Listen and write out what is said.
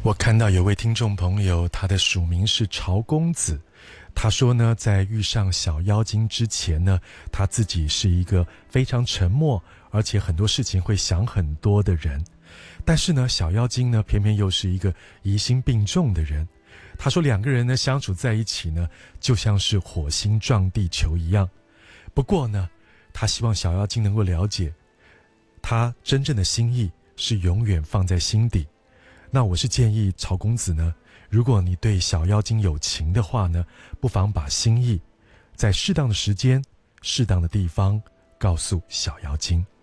我看到有位听众朋友，他的署名是曹公子，他说呢，在遇上小妖精之前呢，他自己是一个非常沉默，而且很多事情会想很多的人。但是呢，小妖精呢，偏偏又是一个疑心病重的人。他说两个人呢相处在一起呢，就像是火星撞地球一样。不过呢，他希望小妖精能够了解，他真正的心意是永远放在心底。那我是建议曹公子呢，如果你对小妖精有情的话呢，不妨把心意在适当的时间、适当的地方告诉小妖精。